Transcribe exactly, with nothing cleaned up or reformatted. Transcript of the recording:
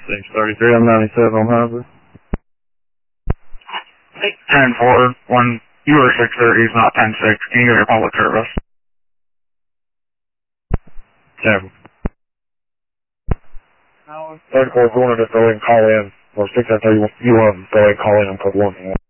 six thirty-three, I'm ninety-seven on Hydra. ten four, one, you were six thirty, not ten six. Can you give your public service? Seven. thirty-four, wanted to go ahead and call in, or six thirty, you want to go ahead and call in and put one in.